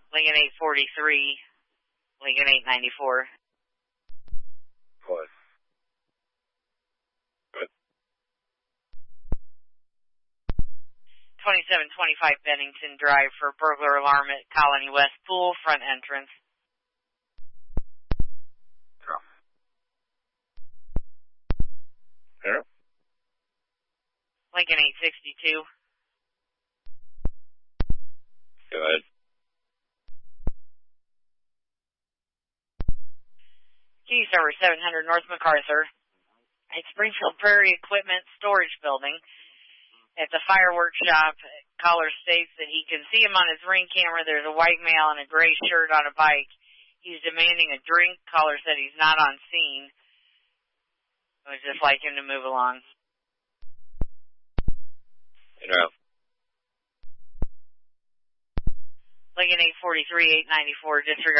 Lincoln 843, Lincoln 894. What? Good. 2725 Bennington Drive for burglar alarm at Colony West Pool, front entrance. Zero. Zero. Lincoln 862. Go ahead. Key server 700 North MacArthur. At Springfield Prairie Equipment Storage Building. At the fireworks shop, caller states that he can see him on his Ring camera. There's a white male in a gray shirt on a bike. He's demanding a drink. Caller said he's not on scene. I would just like him to move along. In route. Lincoln 843, 894, disregard.